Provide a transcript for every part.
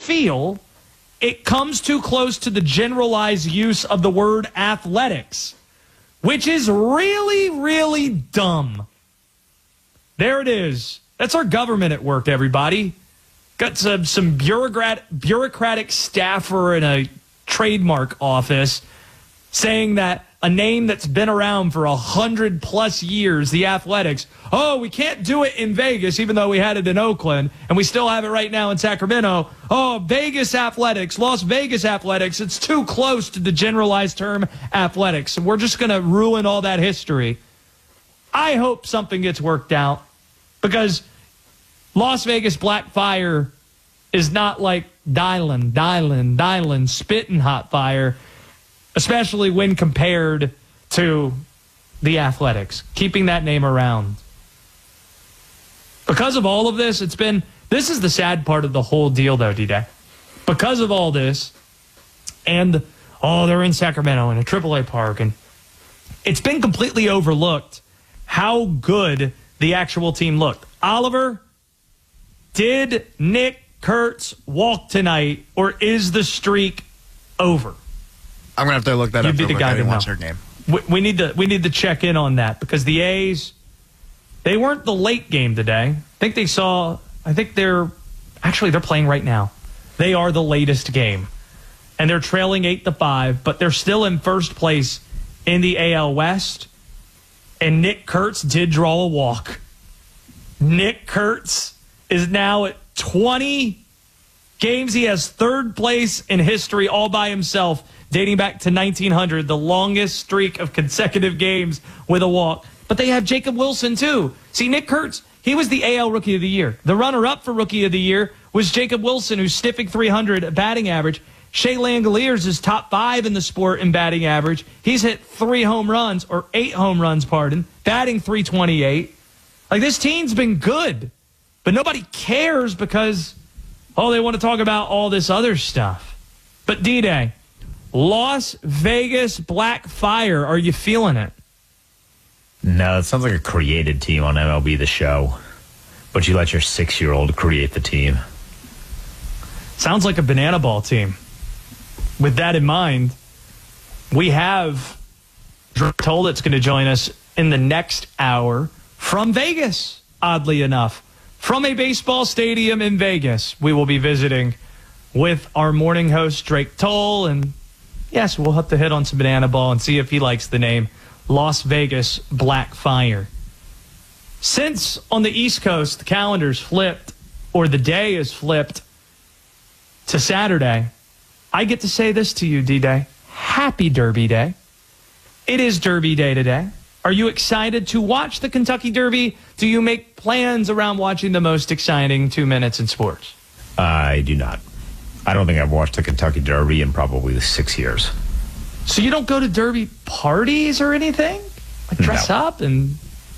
feel it comes too close to the generalized use of the word athletics, which is really, really dumb. There it is. That's our government at work, everybody. Got some bureaucratic staffer in a trademark office saying that a name that's been around for 100+ years, the Athletics, we can't do it in Vegas, even though we had it in Oakland, and we still have it right now in Sacramento. Vegas Athletics, Las Vegas Athletics, it's too close to the generalized term athletics. So we're just going to ruin all that history. I hope something gets worked out, because Las Vegas Black Fire is not like Dylan, spitting hot fire, especially when compared to the Athletics, keeping that name around. Because of all of this, this is the sad part of the whole deal, though, D-Day. Because of all this, and, they're in Sacramento in a AAA park, and it's been completely overlooked how good the actual team looked. Oliver, did Nick Kurtz walk tonight, or is the streak over? I'm going to have to look that up. You'd be the guy to know. Watch their game. We need to check in on that, because the A's, they weren't the late game today. They're playing right now. They are the latest game. And they're trailing 8-5, but they're still in first place in the AL West. And Nick Kurtz did draw a walk. Nick Kurtz is now at 20 games. He has third place in history all by himself, dating back to 1900, the longest streak of consecutive games with a walk. But they have Jacob Wilson, too. See, Nick Kurtz, he was the AL Rookie of the Year. The runner-up for Rookie of the Year was Jacob Wilson, who's sniffing 300 batting average. Shea Langoliers is top 5 in the sport in batting average. He's hit 8 home runs, batting .328. Like, this team's been good. But nobody cares because, they want to talk about all this other stuff. But D-Day, Las Vegas Black Fire, are you feeling it? No, it sounds like a created team on MLB The Show. But you let your 6-year-old create the team. Sounds like a banana ball team. With that in mind, we have Drew Toll that's going to join us in the next hour from Vegas, oddly enough. From a baseball stadium in Vegas, we will be visiting with our morning host, Drake Toll. And yes, we'll have to hit on some banana ball and see if he likes the name Las Vegas Black Fire. Since on the East Coast, the calendar's flipped, or the day is flipped to Saturday, I get to say this to you, D-Day. Happy Derby Day. It is Derby Day today. Are you excited to watch the Kentucky Derby? Do you make plans around watching the most exciting 2 minutes in sports? I do not. I don't think I've watched the Kentucky Derby in probably 6 years. So you don't go to Derby parties or anything? Like dress up and...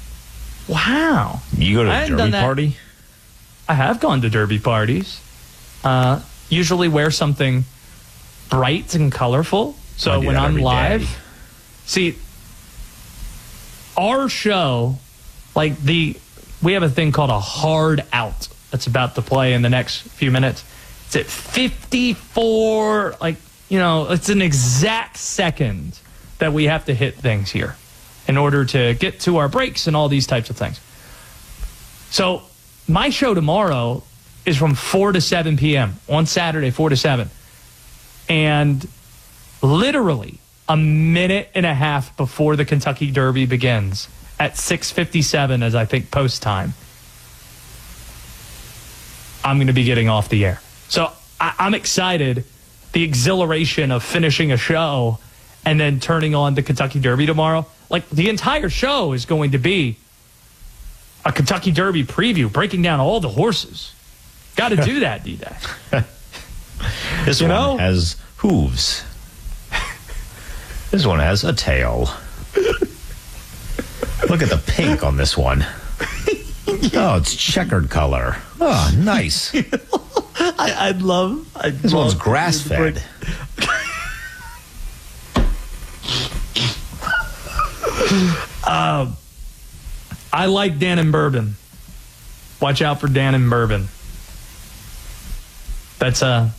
Wow. You go to a Derby party? I have gone to Derby parties. Usually wear something bright and colorful. So when I'm live... See... Our show, we have a thing called a hard out that's about to play in the next few minutes. It's at 54, it's an exact second that we have to hit things here in order to get to our breaks and all these types of things. So my show tomorrow is from 4 to 7 p.m. on Saturday, 4 to 7. And literally a minute and a half before the Kentucky Derby begins at 6:57, as I think post time, I'm going to be getting off the air. So I'm excited. The exhilaration of finishing a show and then turning on the Kentucky Derby tomorrow. The entire show is going to be a Kentucky Derby preview, breaking down all the horses. Got to do that, D-Day. This one has hooves. This one has a tail. Look at the pink on this one. Oh, it's checkered color. Oh, nice. This one's grass-fed. I like Dannon Bourbon. Watch out for Dannon Bourbon. That's